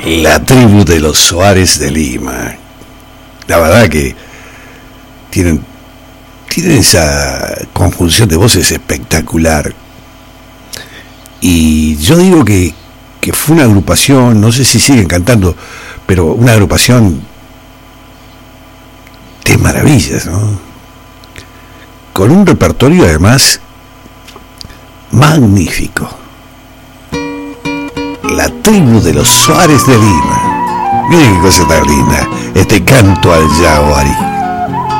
La tribu de los Soares de Lima. La verdad que tienen esa conjunción de voces espectacular. Y yo digo que fue una agrupación, no sé si siguen cantando, pero una agrupación de maravillas, ¿no? Con un repertorio además magnífico. La tribu de los Soares de Lima. Miren qué cosa tan linda, este canto al Yaguarí.